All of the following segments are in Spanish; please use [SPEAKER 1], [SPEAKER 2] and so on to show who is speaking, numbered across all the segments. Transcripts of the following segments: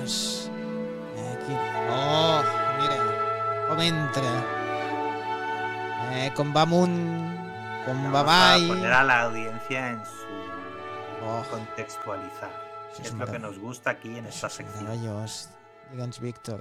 [SPEAKER 1] Rayos. Aquí. Oh, mira, com entra. Com va amunt, com va
[SPEAKER 2] Vamos a
[SPEAKER 1] avall.
[SPEAKER 2] poner a la audiencia en su
[SPEAKER 1] Oh,
[SPEAKER 2] contextualizar.
[SPEAKER 1] això
[SPEAKER 2] Es lo que nos gusta aquí en esta
[SPEAKER 1] Això és
[SPEAKER 2] sección.
[SPEAKER 1] meravellós. Digue'ns, Víctor.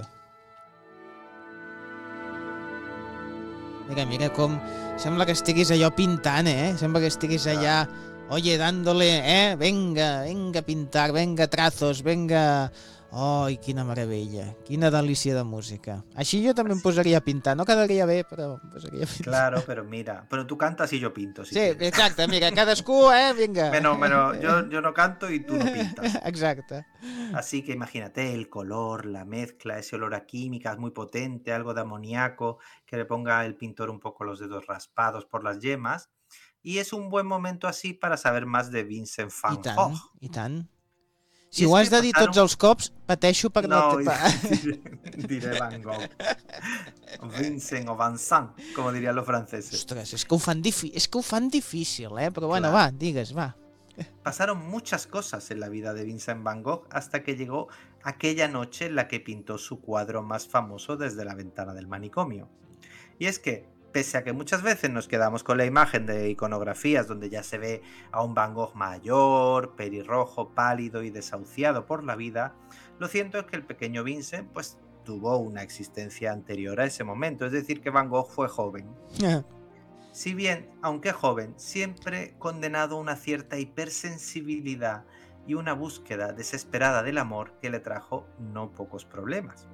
[SPEAKER 1] Mira com... Sembla que estiguis allò pintant, Sembla que estiguis allà, oye, dándole, venga a pintar, venga trazos, venga... Ai, quina meravella, quina delícia de música. Així jo també em posaria a pintar, no quedaria bé, però em posaria a pintar.
[SPEAKER 2] Claro, pero mira, pero tú cantas y yo pinto, si
[SPEAKER 1] Sí,
[SPEAKER 2] quieres.
[SPEAKER 1] exacte, mira, cadascú, vinga.
[SPEAKER 2] Yo no canto y tú no pintas.
[SPEAKER 1] Exacte.
[SPEAKER 2] Así que imagínate el color, la mezcla, ese olor a químicas muy potente, algo de amoníaco, que le ponga el pintor un poco los dedos raspados por las yemas. Y es un buen momento así para saber más de Vincent van Gogh.
[SPEAKER 1] I tant.
[SPEAKER 2] Y
[SPEAKER 1] Si
[SPEAKER 2] es
[SPEAKER 1] ho has
[SPEAKER 2] que
[SPEAKER 1] de dir tots els cops, pateixo per no...
[SPEAKER 2] No, diré Van Gogh. O Vincent o Vincent, como dirían los franceses.
[SPEAKER 1] Ostres, és que ho fan difícil, Però bueno,
[SPEAKER 2] Claro.
[SPEAKER 1] va, digues, va.
[SPEAKER 2] Pasaron muchas cosas en la vida de Vincent van Gogh hasta que llegó aquella noche en la que pintó su cuadro más famoso desde la ventana del manicomio. Y es que, pese a que muchas veces nos quedamos con la imagen de iconografías donde ya se ve a un Van Gogh mayor, pelirrojo, pálido y desahuciado por la vida, lo cierto es que el pequeño Vincent pues tuvo una existencia anterior a ese momento, es decir, que Van Gogh fue joven. Si bien, aunque joven, siempre condenado a una cierta hipersensibilidad y una búsqueda desesperada del amor que le trajo no pocos problemas.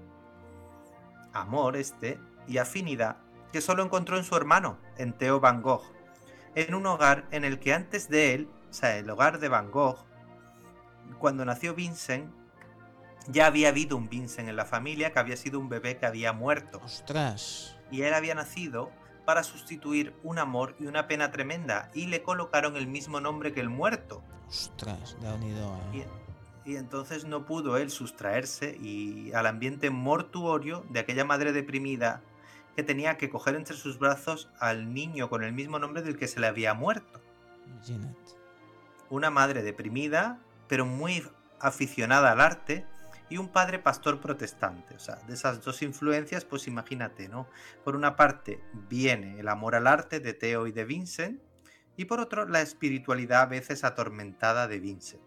[SPEAKER 2] Amor y afinidad que solo encontró en su hermano, en Theo Van Gogh, en un hogar en el que antes de él, o sea, el hogar de Van Gogh, cuando nació Vincent, ya había habido un Vincent en la familia que había sido un bebé que había muerto.
[SPEAKER 1] Ostras.
[SPEAKER 2] Y él había nacido para sustituir un amor y una pena tremenda, y le colocaron el mismo nombre que el muerto.
[SPEAKER 1] Ostras, Déu-n'hi-do,
[SPEAKER 2] Y entonces no pudo él sustraerse al ambiente mortuorio de aquella madre deprimida que tenía que coger entre sus brazos al niño con el mismo nombre del que se le había muerto.
[SPEAKER 1] Imagina't.
[SPEAKER 2] Una madre deprimida, pero muy aficionada al arte, y un padre pastor protestante. O sea, de esas dos influencias, pues imagínate, ¿no? Por una parte viene el amor al arte de Theo y de Vincent, y por otro la espiritualidad a veces atormentada de Vincent.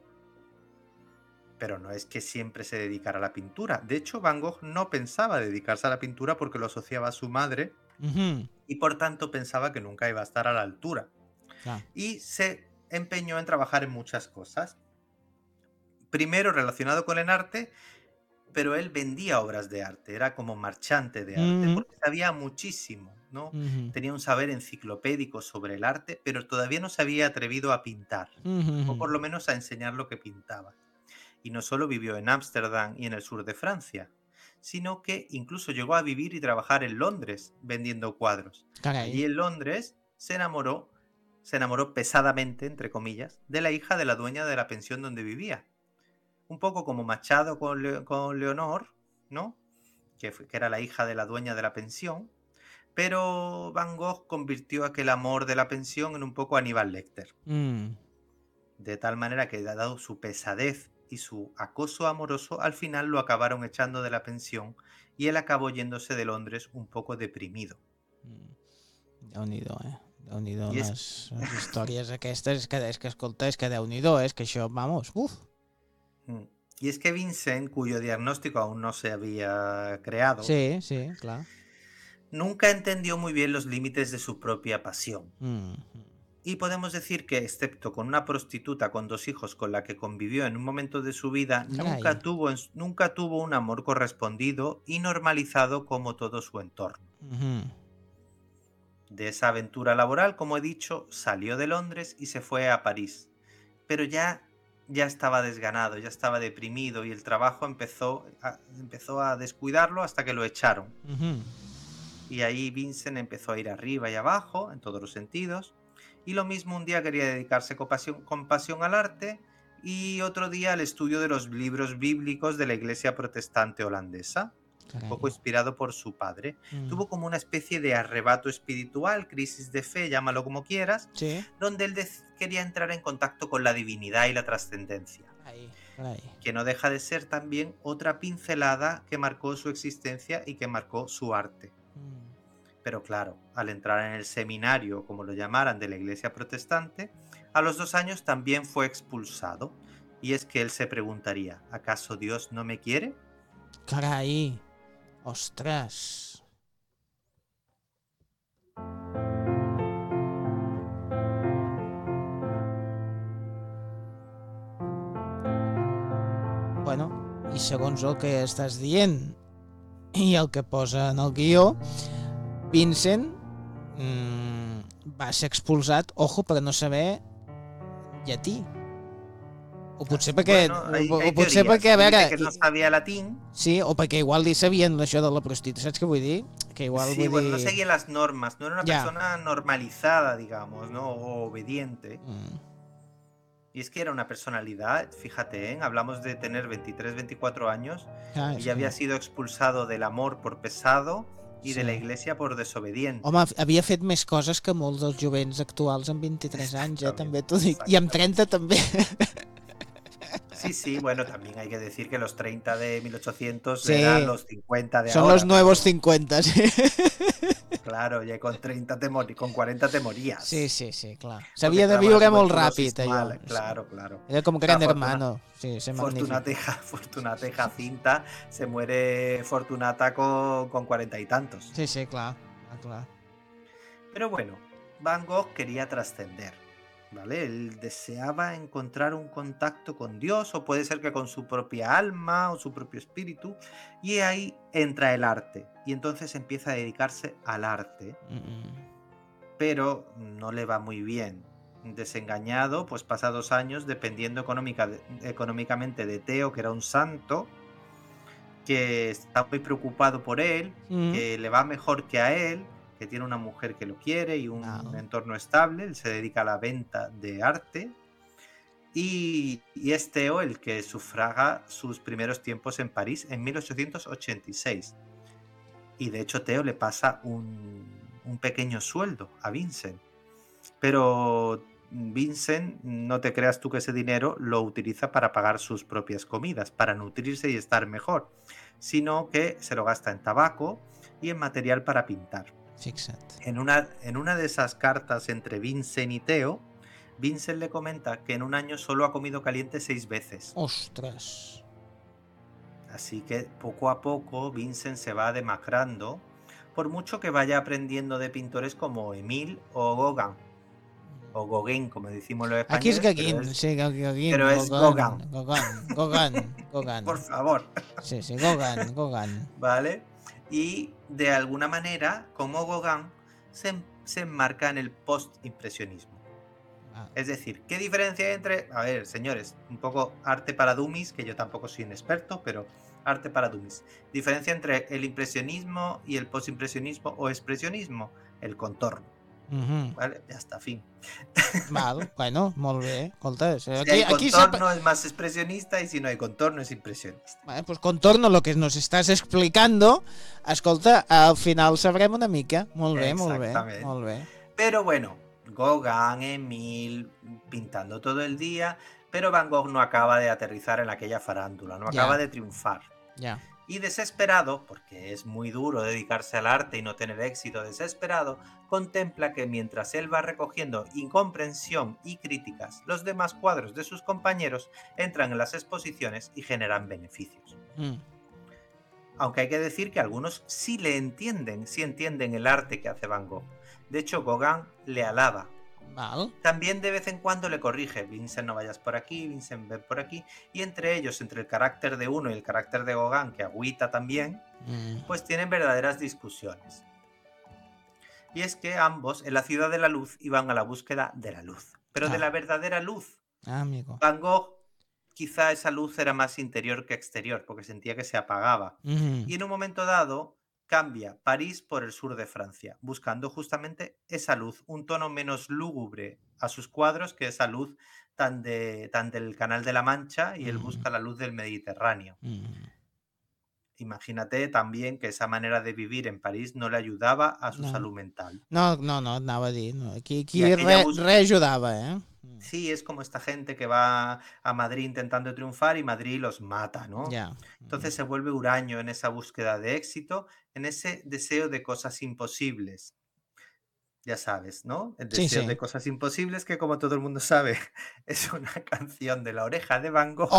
[SPEAKER 2] Pero no es que siempre se dedicara a la pintura. De hecho, Van Gogh no pensaba dedicarse a la pintura porque lo asociaba a su madre y por tanto pensaba que nunca iba a estar a la altura. Y se empeñó en trabajar en muchas cosas. Primero relacionado con el arte, pero él vendía obras de arte, era como marchante de arte, porque sabía muchísimo, ¿no? Tenía un saber enciclopédico sobre el arte, pero todavía no se había atrevido a pintar, o por lo menos a enseñar lo que pintaba. Y no solo vivió en Ámsterdam y en el sur de Francia, sino que incluso llegó a vivir y trabajar en Londres vendiendo cuadros.
[SPEAKER 1] Caray.
[SPEAKER 2] Allí en Londres se enamoró pesadamente, entre comillas, de la hija de la dueña de la pensión donde vivía. Un poco como Machado con Leonor, ¿no? Que era la hija de la dueña de la pensión. Pero Van Gogh convirtió aquel amor de la pensión en un poco Aníbal Lecter. De tal manera que, dado su pesadez y su acoso amoroso, al final lo acabaron echando de la pensión y él acabó yéndose de Londres un poco deprimido.
[SPEAKER 1] Déu-n'hi-do, Déu-n'hi-do, les històries aquestes, és que escolta, és que Déu-n'hi-do, és que això, vamos,
[SPEAKER 2] Y es que Vincent, cuyo diagnóstico aún no se había creado,
[SPEAKER 1] sí, claro,
[SPEAKER 2] nunca entendió muy bien los límites de su propia pasión. Y podemos decir que, excepto con una prostituta con 2 hijos con la que convivió en un momento de su vida, nunca tuvo un amor correspondido y normalizado como todo su entorno. De esa aventura laboral, como he dicho, salió de Londres y se fue a París. Pero ya estaba desganado, ya estaba deprimido y el trabajo empezó a descuidarlo hasta que lo echaron. Y ahí Vincent empezó a ir arriba y abajo, en todos los sentidos. Y lo mismo, un día quería dedicarse con pasión al arte y otro día al estudio de los libros bíblicos de la iglesia protestante holandesa, un poco inspirado por su padre. Tuvo como una especie de arrebato espiritual, crisis de fe, llámalo como quieras, donde él quería entrar en contacto con la divinidad y la trascendencia.
[SPEAKER 1] Carai.
[SPEAKER 2] que no deja de ser también otra pincelada que marcó su existencia y que marcó su arte. Pero claro, al entrar en el seminario, como lo llamaran, de la iglesia protestante, a los 2 años también fue expulsado. Y es que él se preguntaría, ¿acaso Dios no me quiere?
[SPEAKER 1] Carai. Ostres. Bueno, i segons el que estàs dient i el que posa en el guió, Vincent va ser expulsat, ojo, per no saber llatí. O potser perquè...
[SPEAKER 2] Bueno,
[SPEAKER 1] o
[SPEAKER 2] hay
[SPEAKER 1] potser
[SPEAKER 2] teorías.
[SPEAKER 1] perquè, a veure...
[SPEAKER 2] Dice que no sabía latín.
[SPEAKER 1] Sí, o perquè igual li sabien això de la prostitució, saps què vull dir? Que igual
[SPEAKER 2] Sí,
[SPEAKER 1] vull
[SPEAKER 2] bueno, no
[SPEAKER 1] dir...
[SPEAKER 2] seguía las normas, no era una
[SPEAKER 1] Ya.
[SPEAKER 2] persona normalizada, digamos, ¿no? O obediente. Y es que era una personalidad, fíjate, ¿eh? Hablamos de tener 23, 24 años
[SPEAKER 1] Clar,
[SPEAKER 2] y
[SPEAKER 1] és
[SPEAKER 2] ya había
[SPEAKER 1] que...
[SPEAKER 2] sido expulsado del amor por pesado y de
[SPEAKER 1] Sí.
[SPEAKER 2] la iglesia por desobediente.
[SPEAKER 1] Home, havia fet més coses que molts dels jovents actuals amb 23 anys, també t'ho dic. I amb 30 també.
[SPEAKER 2] Sí, sí, bueno, también hay que decir que los 30 de 1800
[SPEAKER 1] Sí.
[SPEAKER 2] eran los 50 de
[SPEAKER 1] Son
[SPEAKER 2] ahora.
[SPEAKER 1] los nuevos
[SPEAKER 2] pero,
[SPEAKER 1] 50, sí.
[SPEAKER 2] claro, ya con 30 con 40 te morías.
[SPEAKER 1] Sí, clar.
[SPEAKER 2] Porque
[SPEAKER 1] S'havia de
[SPEAKER 2] estaba la
[SPEAKER 1] viure molt
[SPEAKER 2] tuberculosis
[SPEAKER 1] ràpid, allò.
[SPEAKER 2] mal, claro, claro.
[SPEAKER 1] Era com Gran Hermano. Sí, ser magnífic.
[SPEAKER 2] Fortunata y Jacinta se muere Fortunata con 40 y tantos.
[SPEAKER 1] Sí, clar.
[SPEAKER 2] Pero bueno, Van Gogh quería trascender, ¿vale? Él deseaba encontrar un contacto con Dios, o puede ser que con su propia alma o su propio espíritu, y ahí entra el arte, y entonces empieza a dedicarse al arte, pero no le va muy bien. Desengañado, pues pasa 2 años dependiendo económicamente de Theo, que era un santo, que está muy preocupado por él, que le va mejor que a él, que tiene una mujer que lo quiere y un entorno estable. Él se dedica a la venta de arte y es Theo el que sufraga sus primeros tiempos en París en 1886. Y de hecho Theo le pasa un pequeño sueldo a Vincent, pero Vincent, no te creas tú que ese dinero lo utiliza para pagar sus propias comidas, para nutrirse y estar mejor, sino que se lo gasta en tabaco y en material para pintar.
[SPEAKER 1] Fixa't.
[SPEAKER 2] En una de esas cartas entre Vincent y Theo, Vincent le comenta que en un año solo ha comido caliente 6 veces.
[SPEAKER 1] ¡Ostras!
[SPEAKER 2] Así que poco a poco Vincent se va demacrando, por mucho que vaya aprendiendo de pintores como Emile o Gauguin. O Gauguin, como decimos los españoles.
[SPEAKER 1] Aquí es Gauguin, sí, Gauguin.
[SPEAKER 2] Pero es Gauguin.
[SPEAKER 1] Gauguin.
[SPEAKER 2] Por favor.
[SPEAKER 1] Sí, Gauguin.
[SPEAKER 2] ¿Vale? Y de alguna manera, como Gauguin, se enmarca en el post-impresionismo. Es decir, ¿qué diferencia hay entre... A ver, señores, un poco arte para dummies, que yo tampoco soy un experto, pero arte para dummies. Diferencia entre el impresionismo y el post-impresionismo o expresionismo, el contorno. Vale, ya está, fin.
[SPEAKER 1] Vale, bueno, molt bé. Escolta,
[SPEAKER 2] si hay contorno es más expresionista y si no hay contorno es impresionista.
[SPEAKER 1] Vale, pues contorno, lo que nos estás explicando, escolta, al final sabrem una mica. Molt bé, molt bé.
[SPEAKER 2] Pero bueno, Gauguin, Emile, pintando todo el día, pero Van Gogh no acaba de aterrizar en aquella farándula, no acaba de triunfar.
[SPEAKER 1] Ya.
[SPEAKER 2] Y desesperado, porque es muy duro dedicarse al arte y no tener éxito, desesperado, contempla que mientras él va recogiendo incomprensión y críticas, los demás cuadros de sus compañeros entran en las exposiciones y generan beneficios. Aunque hay que decir que algunos sí entienden el arte que hace Van Gogh. De hecho, Gauguin le alaba. También de vez en cuando le corrige, Vincent, no vayas por aquí, Vincent, ven por aquí, y entre ellos, entre el carácter de uno y el carácter de Gauguin, que agüita también, pues tienen verdaderas discusiones. Y es que ambos, en la ciudad de la luz, iban a la búsqueda de la luz, pero de la verdadera luz.
[SPEAKER 1] Amigo.
[SPEAKER 2] Van Gogh, quizá esa luz era más interior que exterior, porque sentía que se apagaba. Y en un momento dado cambia París por el sur de Francia, buscando justamente esa luz, un tono menos lúgubre a sus cuadros que esa luz tan del Canal de la Mancha, y él busca la luz del Mediterráneo. Imagínate también que esa manera de vivir en París no le ayudaba a su salud mental.
[SPEAKER 1] No, anava a dir. No. Aquí res ajudava, eh?
[SPEAKER 2] Sí, es como esta gente que va a Madrid intentando triunfar y Madrid los mata, ¿no?
[SPEAKER 1] Ya.
[SPEAKER 2] Entonces se vuelve huraño en esa búsqueda de éxito, en ese deseo de cosas imposibles. Ya sabes, ¿no? El
[SPEAKER 1] Sí,
[SPEAKER 2] deseo
[SPEAKER 1] sí.
[SPEAKER 2] de cosas imposibles que, como todo el mundo sabe, es una canción de La Oreja de Van Gogh.